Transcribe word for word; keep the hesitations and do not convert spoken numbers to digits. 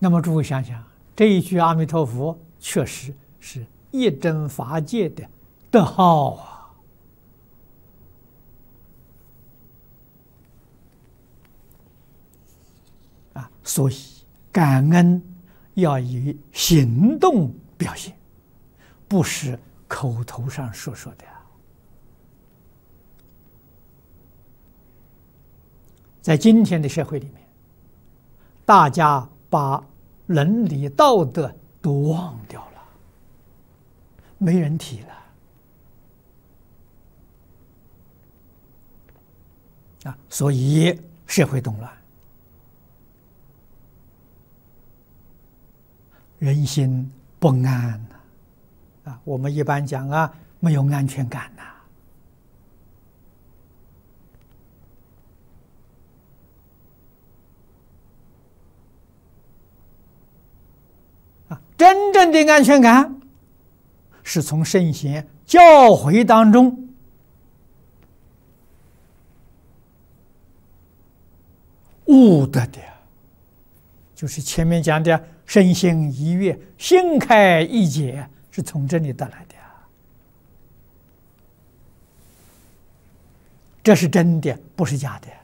那么诸位想想，这一句阿弥陀佛确实是一真法界的德号啊！啊，所以感恩要以行动表现，不是口头上说说的。在今天的社会里面，大家把伦理道德都忘掉了，没人提了啊，所以社会动乱，人心不安呐，啊，我们一般讲啊，没有安全感呐。真正的安全感是从圣贤教诲当中悟得的，就是前面讲的身心一悦、心开意解，是从这里得来的。这是真的，不是假的。